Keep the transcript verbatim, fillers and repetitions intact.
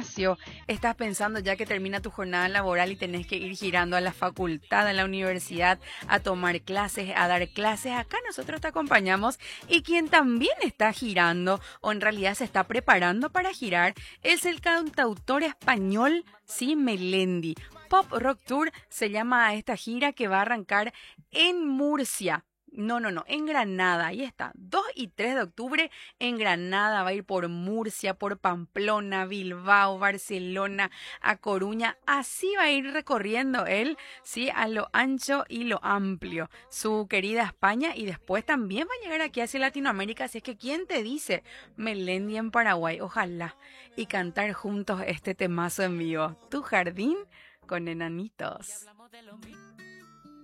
gimnasio, estás pensando ya que termina tu jornada laboral y tenés que ir girando a la facultad, a la universidad, a tomar clases, a dar clases. Acá nosotros te acompañamos y quien también está girando o en realidad se está preparando para girar es el cantautor español, sí, Melendi. Pop Rock Tour se llama a esta gira que va a arrancar en Murcia. No, no, no, en Granada, ahí está, dos y tres de octubre en Granada, va a ir por Murcia, por Pamplona, Bilbao, Barcelona, a Coruña, así va a ir recorriendo él, sí, a lo ancho y lo amplio, su querida España, y después también va a llegar aquí hacia Latinoamérica, así es que ¿quién te dice? Melendi en Paraguay, ojalá, y cantar juntos este temazo en vivo, Tu Jardín con Enanitos.